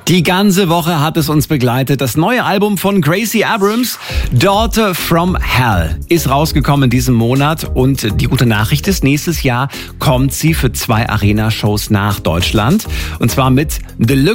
Die ganze Woche hat es uns begleitet. Das neue Album von Gracie Abrams, Daughter from Hell, ist rausgekommen in diesem Monat. Und die gute Nachricht ist, nächstes Jahr kommt sie für 2 Arena-Shows nach Deutschland. Und zwar mit Deluxe